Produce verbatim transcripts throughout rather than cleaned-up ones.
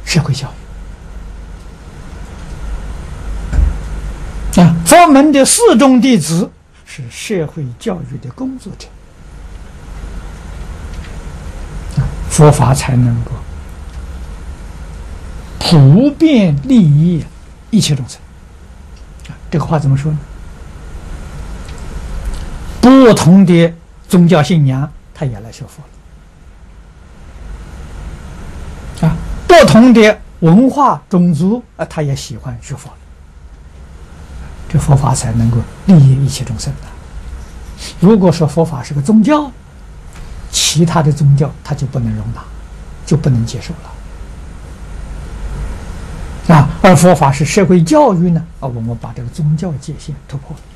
社会教育啊。佛门的四众弟子是社会教育的工作者，啊，佛法才能够普遍利益一切众生。啊，这个话怎么说呢？不同的宗教信仰，他也来学佛了。啊，不同的文化种族啊，他也喜欢学佛了。这佛法才能够利益一切众生的。如果说佛法是个宗教，其他的宗教他就不能容纳，就不能接受了。啊，而佛法是社会教育呢，啊，我们把这个宗教界限突破了。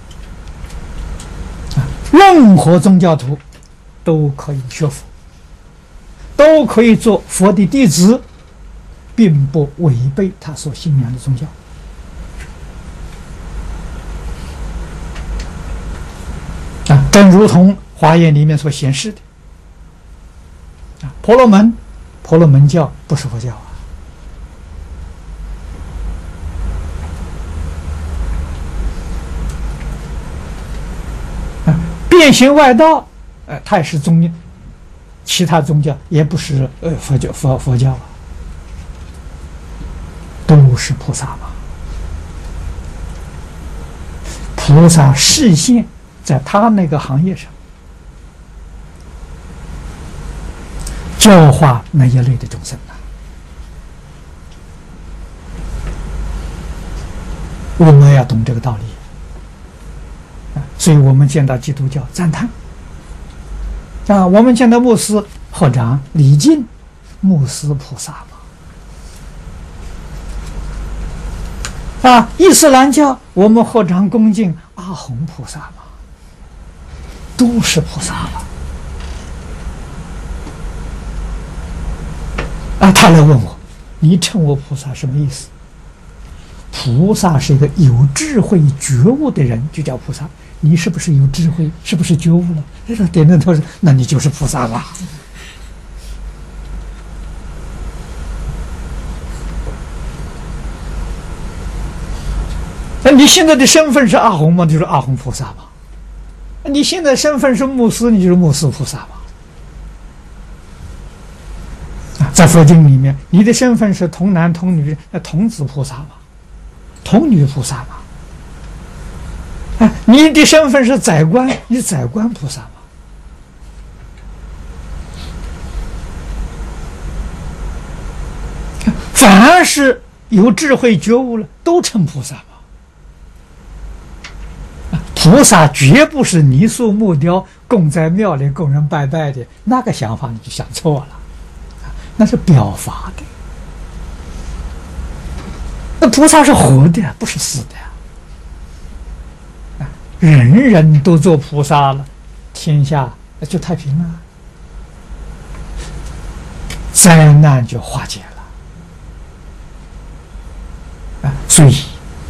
啊，任何宗教徒都可以学佛，都可以做佛的弟子，并不违背他所信仰的宗教。啊，正如同华严里面所显示的，啊，婆罗门，婆罗门教不是佛教啊。啊，变形外道，呃，它也是宗教，其他宗教也不是呃佛教佛佛教啊，都是菩萨嘛。菩萨示现在他那个行业上，教化那一类的众生啊，我们要懂这个道理啊。所以我们见到基督教赞叹啊，我们见到牧师合掌礼敬，牧师菩萨嘛。啊，伊斯兰教我们合掌恭敬阿洪菩萨嘛。都是菩萨了啊！他来问我，你称我菩萨什么意思？菩萨是一个有智慧觉悟的人，就叫菩萨。你是不是有智慧？是不是觉悟了？他说点点头说，那你就是菩萨了。那你现在的身份是阿洪吗？就是阿洪菩萨嘛。你现在身份是牧师，你就是牧师菩萨吧？啊，在佛经里面，你的身份是童男童女，那童子菩萨嘛，童女菩萨嘛。啊，你的身份是宰官，你是宰官菩萨嘛。凡是有智慧觉悟了，都成菩萨嘛。菩萨绝不是泥塑木雕供在庙里供人拜拜的，那个想法你就想错了，那是表法的。那菩萨是活的，不是死的。人人都做菩萨了，天下就太平了，灾难就化解了。啊，所以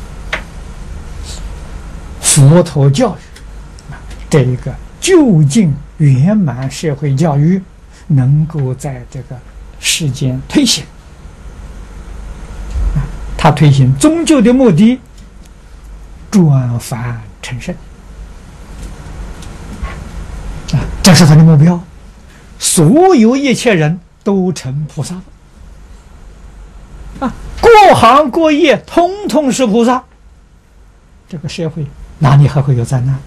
佛陀教育这一个究竟圆满社会教育能够在这个世间推行，他推行终究的目的转凡成圣啊，这是他的目标。所有一切人都成菩萨啊，各行各业通通是菩萨，这个社会哪里还会有灾难？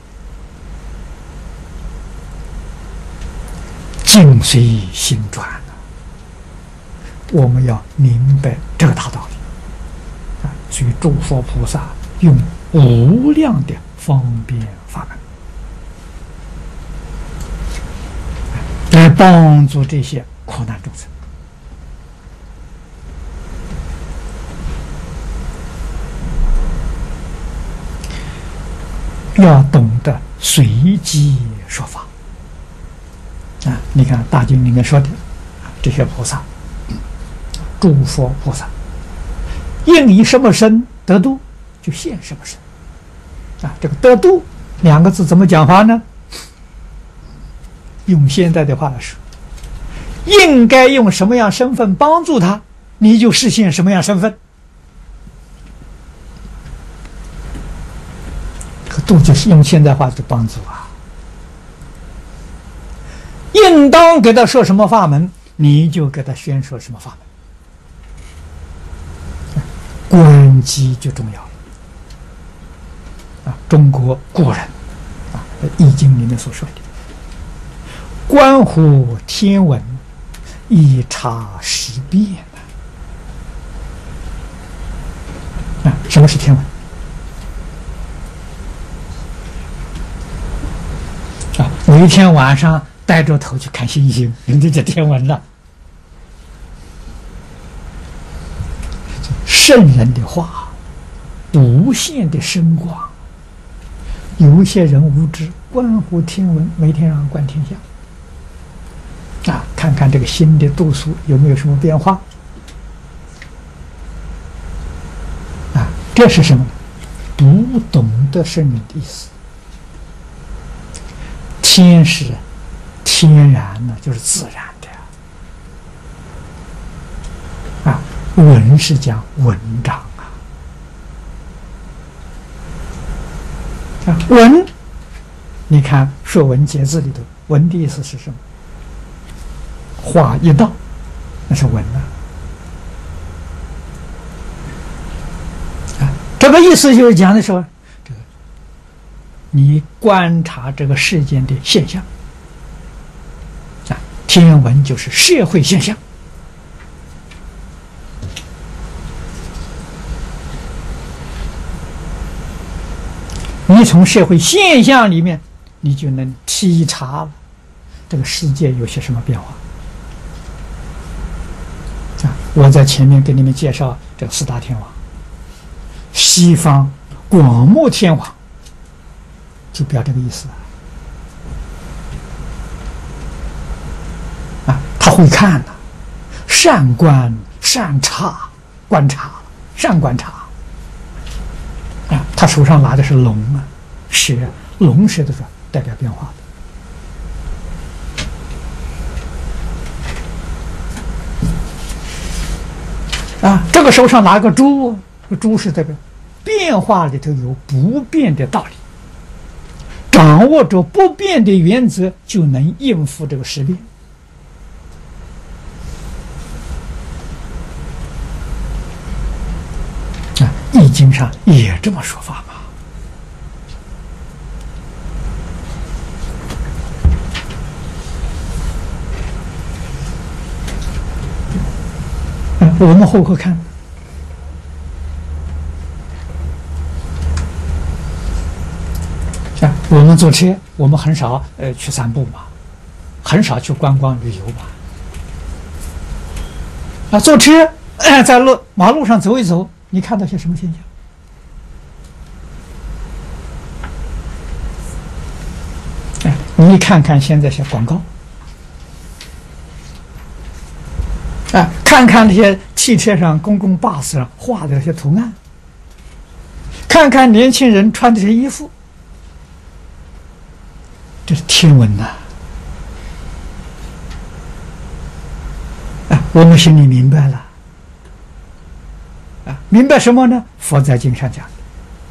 境随心转啊！我们要明白这个大道理啊！所以诸佛菩萨用无量的方便法门来帮助这些苦难众生。要懂得随机说法啊！你看大经里面说的这些菩萨，诸佛菩萨，应以什么身得度，就现什么身啊！这个得度两个字怎么讲法呢？用现在的话来说，应该用什么样身份帮助他， 你就实现什么样身份。度就是用现代话的帮助啊，应当给他说什么法门，你就给他宣说什么法门，观机就重要了啊。中国古人啊，《易经》里面所说的“观乎天文，以察时变”啊，什么是天文？啊，有一天晚上带着头去看星星，这叫天文了。圣人的话，无限的深广。有一些人无知，观乎天文，每天让观天象，啊，看看这个心的度数有没有什么变化。啊，这是什么？不懂得圣人的意思。天是天然呢，就是自然的啊。文是讲文章啊，啊文，你看《说文解字》里头，文的意思是什么？话一道，那是文啊。啊，这个意思就是讲的说，这个你观察这个世间的现象啊，天文就是社会现象。你从社会现象里面，你就能体察了这个世界有些什么变化啊！我在前面给你们介绍这个四大天王，西方广目天王就表这个意思啊！他会看的，善观善察，观察善观察。啊，他手上拿的是龙啊，蛇，龙蛇的时候代表变化的。啊，这个手上拿个猪，这个猪是代表变化里头有不变的道理，掌握着不变的原则，就能应付这个时变。易经上也这么说法嘛？嗯，我们后后看啊，我们坐车，我们很少呃去散步嘛，很少去观光旅游嘛。啊，坐车、呃、在路马路上走一走。你看到些什么现象？哎，你看看现在些广告，啊，看看那些汽车上、公共巴士上画的那些图案，看看年轻人穿的这些衣服，这是天文呐！啊，我们心里明白了。明白什么呢？佛在经上讲的，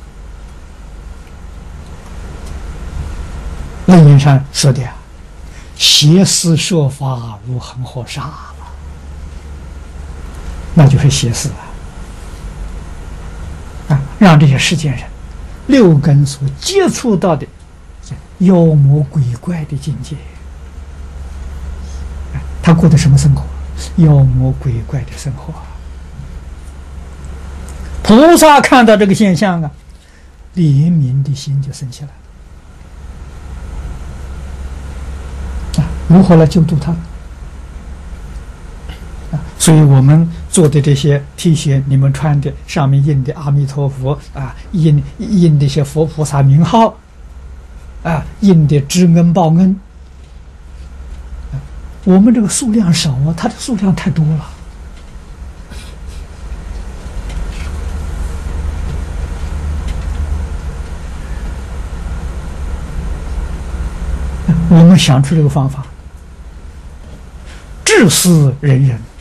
论言上说的呀，邪思说法如恒河沙了，那就是邪思啊！啊，让这些世间人六根所接触到的妖魔鬼怪的境界，他过的什么生活？妖魔鬼怪的生活。菩萨看到这个现象啊，怜悯的心就生起来了啊！如何来救度他啊？所以我们做的这些 T 恤，你们穿的上面印的阿弥陀佛啊，印印的一些佛菩萨名号啊，印的知恩报恩啊，我们这个数量少啊，它的数量太多了。我们想出这个方法，治世仁人。